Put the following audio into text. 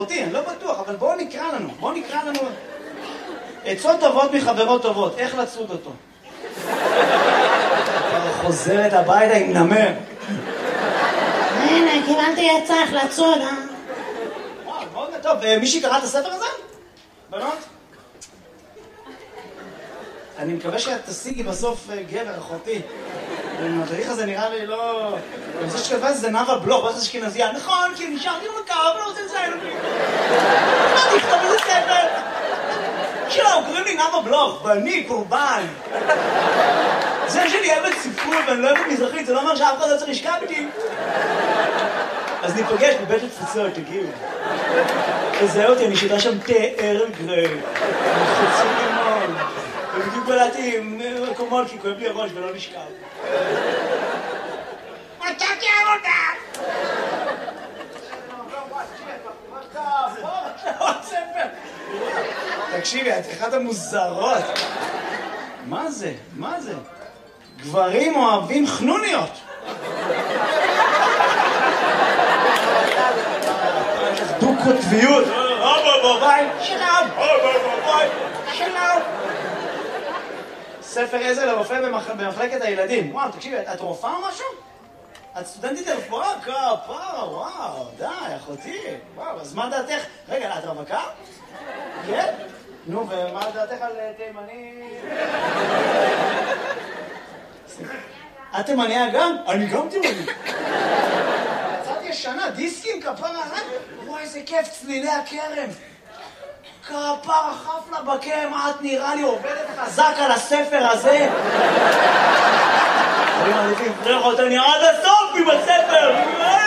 אני לא בטוח, אבל בואו נקרא לנו עצות טובות מחברות טובות, איך לצוד אותו? חוזרת הביתה עם נמר. הנה, קיבלתי עצה איך לצוד, מאוד טוב, מישהי קרא את הספר הזה? בנות? אני מקווה שאת תשיגי בסוף גבר, אחותי. המדריך הזה נראה לי לא... אני חושב שכתבה זה נאוה בלוך, ואיך זה אשכנזייה. נכון, כי נשארתי במקר, ולא רוצה לציין אותי. מה תכתוב איזה ספר? שלום, קוראים לי נאוה בלוך, ואני קורבן. זה שאני אוהבת ספרות ואני לא אוהבת מזרחית, זה לא אומר שאף אחד לא צריך לשכב איתי. אז ניפגש בבית התפוצות, תגיעו. תזהה אותי, אני שיטה שם תה ערב גרי. חצי לימון. ובדיוק בלעתי עם קומול, כי כואב לי הראש ולא נשכב. מצאתי עבודה! תקשיבי, את אחת המוזרות. מה זה? מה זה? גברים אוהבים חנוניות. דו-קוטביות. שלום. ספר עזר לרופא במחלקת הילדים. וואו, תקשיבי, את רופאה או משהו? את סטודנטית לרפואה? כפרה, וואו, די, אחותי. וואו, אז מה דעתך? רגע, את רווקה? כן? נו, ומה דעתך על תימני? את תימניה גם? אני גם תימני. יצאתי ישנה, דיסקים, כפרה, וואי, איזה כיף, צלילי הכרם. כפרה, חפלה בקרם, את נראה לי עובדת חזק על הספר הזה. אני מעדיף לפרח אותני עד הסוף עם הספר.